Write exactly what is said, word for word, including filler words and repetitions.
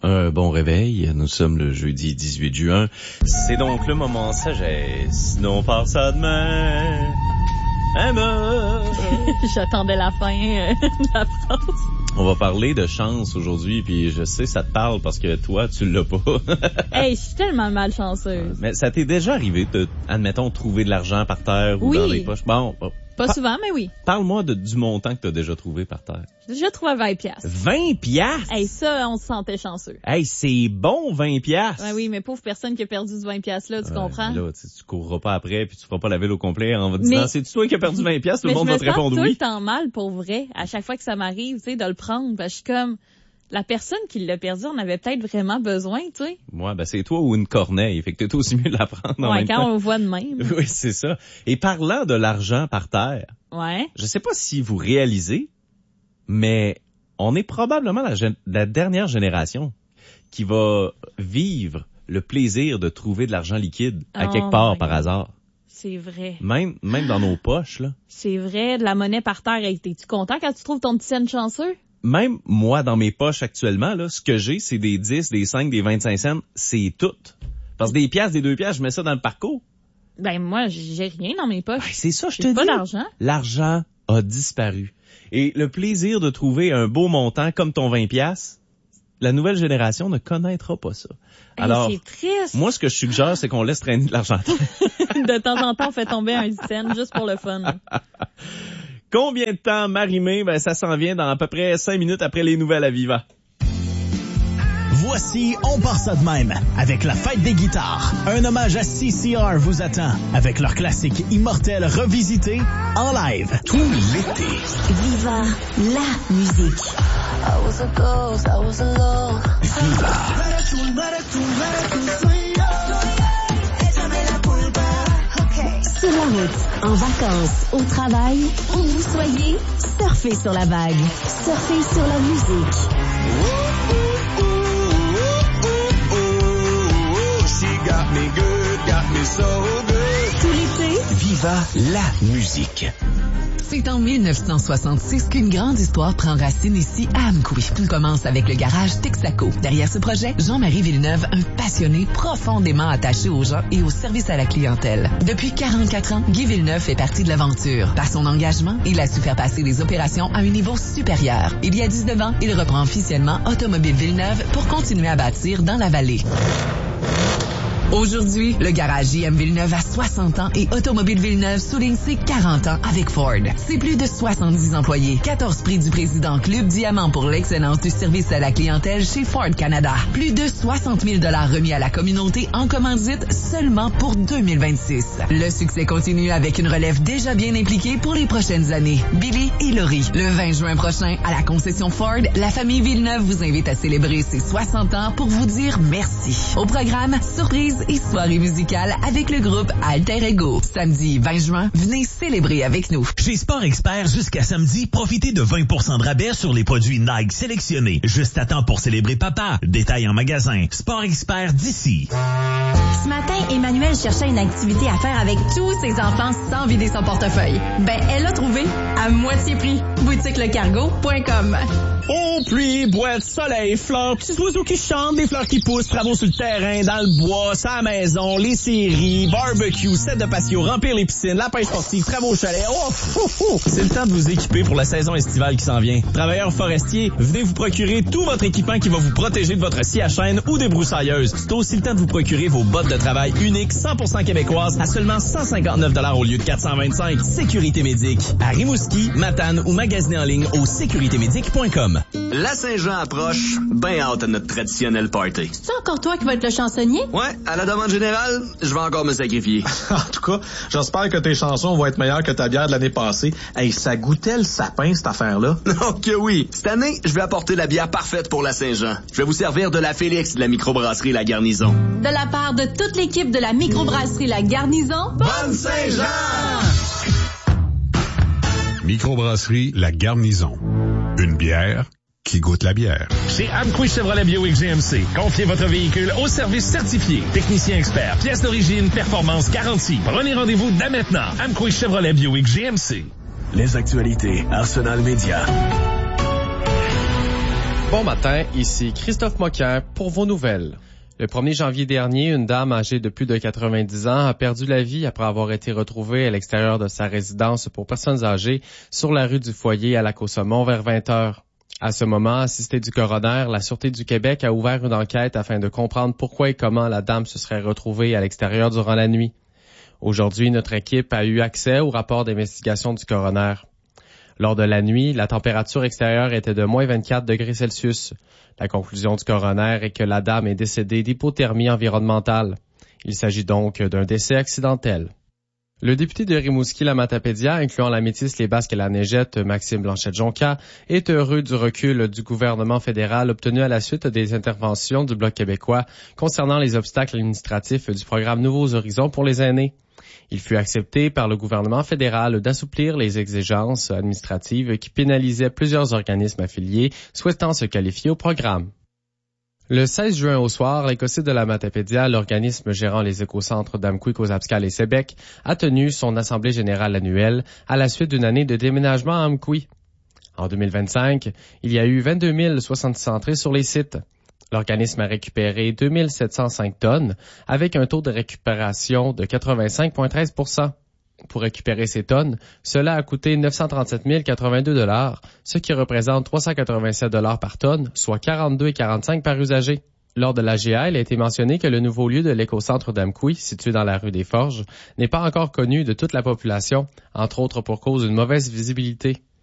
Un bon réveil, nous sommes le jeudi dix-huit juin. C'est donc le moment sagesse, non par ça demain. Emma. J'attendais la fin euh, de la phrase. On va parler de chance aujourd'hui, puis je sais ça te parle parce que toi, tu l'as pas. Hey, je suis tellement malchanceuse. Mais ça t'est déjà arrivé de, admettons, trouver de l'argent par terre ou oui. dans les poches? Bon, Pas par- souvent, mais oui. Parle-moi de, du montant que t'as déjà trouvé par terre. J'ai déjà trouvé vingt piastres. vingt piastres? Hey, ça, on se sentait chanceux. Hey, c'est bon, vingt piastres! Ouais, oui, mais pauvre personne qui a perdu ce vingt piastres-là, tu Ouais, comprends? Là, tu, tu courras pas après, puis tu feras pas la ville au complet en va te Mais- disant, c'est-tu toi qui as perdu vingt piastres? Tout le Mais monde je va me te sens répondre tout le oui. temps mal, pour vrai, à chaque fois que ça m'arrive, tu sais, de le prendre. Parce que je suis comme, la personne qui l'a perdu, on avait peut-être vraiment besoin, tu sais. Moi, ben, c'est toi ou une corneille. Fait que t'es aussi mieux de la prendre en Ouais, même quand temps. on le voit de même. Oui, c'est ça. Et parlant de l'argent par terre, Ouais. je sais pas si vous réalisez, mais on est probablement la, gén- la dernière génération qui va vivre le plaisir de trouver de l'argent liquide à Oh quelque part my par God. hasard. C'est vrai. Même, même dans nos poches, là. C'est vrai, de la monnaie par terre. Hey, t'es-tu content quand tu trouves ton petit cent chanceux? Même moi, dans mes poches actuellement, là, ce que j'ai, c'est des dix, des cinq, des vingt-cinq cents. C'est tout. Parce que des piastres, des deux piastres, je mets ça dans le parcours. Ben, moi, j'ai rien dans mes poches. Ben, c'est ça, je te J'ai dis. pas d'argent. L'argent a disparu. Et le plaisir de trouver un beau montant comme ton vingt piastres, la nouvelle génération ne connaîtra pas ça. Hey, Alors, c'est triste. moi, ce que je suggère, c'est qu'on laisse traîner de l'argent. De temps en temps, on fait tomber un cent juste pour le fun. Combien de temps, Marie-Mé? Ben, ça s'en vient dans à peu près cinq minutes après les nouvelles à Viva. Voici On part ça de même, avec la fête des guitares. Un hommage à C C R vous attend, avec leur classique immortel revisité en live. Tout l'été. Viva la musique. I was a ghost, I was alone. Sur la route, en vacances, au travail, où vous soyez, surfez sur la vague. Surfez sur la musique. She got me good, got me so good. Tout l'été, Viva la musique. C'est en mille neuf cent soixante-six qu'une grande histoire prend racine ici à Amqui. Tout commence avec le garage Texaco. Derrière ce projet, Jean-Marie Villeneuve, un passionné profondément attaché aux gens et au service à la clientèle. Depuis quarante-quatre ans, Guy Villeneuve fait partie de l'aventure. Par son engagement, il a su faire passer les opérations à un niveau supérieur. Il y a dix-neuf ans, il reprend officiellement Automobile Villeneuve pour continuer à bâtir dans la vallée. Aujourd'hui, le garage J M Villeneuve a soixante ans et Automobile Villeneuve souligne ses quarante ans avec Ford. C'est plus de soixante-dix employés, quatorze prix du président Club Diamant pour l'excellence du service à la clientèle chez Ford Canada. Plus de soixante mille dollars remis à la communauté en commandite seulement pour deux mille vingt-six. Le succès continue avec une relève déjà bien impliquée pour les prochaines années. Billy et Laurie. Le vingt juin prochain, à la concession Ford, la famille Villeneuve vous invite à célébrer ses soixante ans pour vous dire merci. Au programme, surprise et soirée musicale avec le groupe Alter Ego. Samedi vingt juin, venez célébrer avec nous. Chez Sport Expert, jusqu'à samedi, profitez de vingt pour cent de rabais sur les produits Nike sélectionnés. Juste à temps pour célébrer papa. Détail en magasin. Sport Expert d'ici. ce matin, Emmanuel cherchait une activité à faire avec tous ses enfants sans vider son portefeuille. Ben, elle l'a trouvé à moitié prix. boutique le cargo point com. Oh, pluie, boîte, soleil, fleurs, petits oiseaux qui chantent, des fleurs qui poussent, travaux sur le terrain, dans le bois, sa maison, les séries, barbecue, set de patio, remplir les piscines, la pêche sportive, travaux au chalet. Oh, fou, fou. C'est le temps de vous équiper pour la saison estivale qui s'en vient. Travailleurs forestiers, venez vous procurer tout votre équipement qui va vous protéger de votre scie à chaîne ou des broussailleuses. C'est aussi le temps de vous procurer vos bottes de travail uniques cent pour cent québécoises à seulement cent cinquante-neuf dollars au lieu de quatre cent vingt-cinq. Sécurité Médic. À Rimouski, Matane ou magasiner en ligne au sécurité médic point com. La Saint-Jean approche, ben hâte à notre traditionnel party. C'est encore toi qui vas être le chansonnier? Ouais, à la demande générale, je vais encore me sacrifier. En tout cas, j'espère que tes chansons vont être meilleures que ta bière de l'année passée. Hey, ça goûtait le sapin, cette affaire-là. Oh que oui! Cette année, je vais apporter la bière parfaite pour la Saint-Jean. Je vais vous servir de la Félix de la microbrasserie La Garnison. De la part de toute l'équipe de la microbrasserie La Garnison, Bonne Saint-Jean! Microbrasserie La Garnison. Une bière qui goûte la bière. Chez Amqui Chevrolet Buick G M C, confiez votre véhicule au service certifié. Technicien expert, pièces d'origine, performance garantie. Prenez rendez-vous dès maintenant. Amqui Chevrolet Buick G M C. Les actualités, Arsenal Média. Bon matin, ici Christophe Moquin pour vos nouvelles. Le premier janvier dernier, une dame âgée de plus de quatre-vingt-dix ans a perdu la vie après avoir été retrouvée à l'extérieur de sa résidence pour personnes âgées sur la rue du Foyer à Lac-au-Saumon vers vingt heures. À ce moment, assistée du coroner, la Sûreté du Québec a ouvert une enquête afin de comprendre pourquoi et comment la dame se serait retrouvée à l'extérieur durant la nuit. Aujourd'hui, notre équipe a eu accès au rapport d'investigation du coroner. Lors de la nuit, la température extérieure était de moins vingt-quatre degrés Celsius. La conclusion du coroner est que la dame est décédée d'hypothermie environnementale. Il s'agit donc d'un décès accidentel. Le député de Rimouski-la-Matapédia, incluant la Métisse, les Basques et la Neigette, Maxime Blanchette-Jonca, est heureux du recul du gouvernement fédéral obtenu à la suite des interventions du Bloc québécois concernant les obstacles administratifs du programme Nouveaux Horizons pour les aînés. Il fut accepté par le gouvernement fédéral d'assouplir les exigences administratives qui pénalisaient plusieurs organismes affiliés souhaitant se qualifier au programme. Le seize juin au soir, l'Écosite de la Matapédia, l'organisme gérant les écocentres d'Amqui, Cozaabscal et Sébec, a tenu son assemblée générale annuelle à la suite d'une année de déménagement à Amqui. En deux mille vingt-cinq, il y a eu vingt-deux mille soixante-dix entrées sur les sites. L'organisme a récupéré deux mille sept cent cinq tonnes avec un taux de récupération de quatre-vingt-cinq virgule treize pour cent. Pour récupérer ces tonnes, cela a coûté neuf cent trente-sept mille quatre-vingt-deux dollars, ce qui représente trois cent quatre-vingt-sept dollars par tonne, soit quarante-deux virgule quarante-cinq par usager. Lors de l'A G A, il a été mentionné que le nouveau lieu de l'écocentre d'Amqui, situé dans la rue des Forges, n'est pas encore connu de toute la population, entre autres pour cause d'une mauvaise visibilité.